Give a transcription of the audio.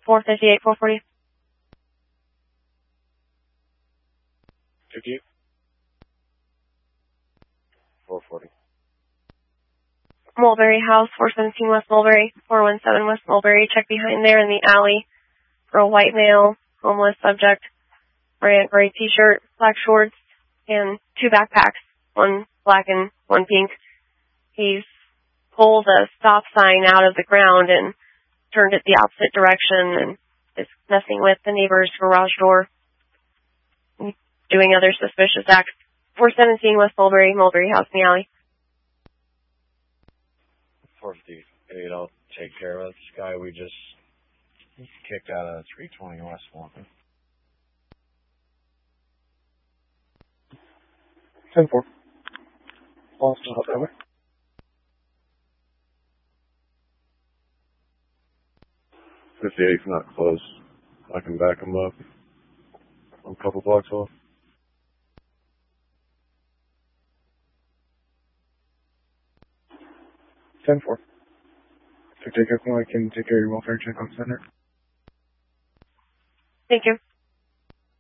458, 440. 58. 440. Mulberry House, 417 West Mulberry, 417 West Mulberry. Check behind there in the alley for a white male, homeless subject, wearing a gray t-shirt, black shorts, and 2 backpacks, one black and one pink. He's pulled a stop sign out of the ground and turned it the opposite direction and is messing with the neighbor's garage door and doing other suspicious acts. 417 West Mulberry, Mulberry House in the alley. 458, I'll take care of this guy we just kicked out of 320 West Walker. 10-4. All still up that way. 58's not close. I can back him up. I'm a couple blocks off. 10-4. So take up, I can take care of your welfare check on center. Thank you.